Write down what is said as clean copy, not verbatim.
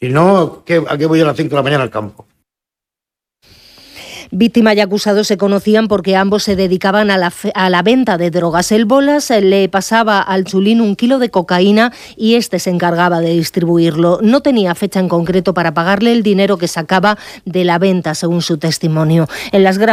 Si no, ¿a qué voy a las 5 de la mañana al campo? Víctima y acusado se conocían porque ambos se dedicaban a la venta de drogas. El Bolas le pasaba al Chulín 1 kilo de cocaína y este se encargaba de distribuirlo. No tenía fecha en concreto para pagarle el dinero que sacaba de la venta, según su testimonio. En las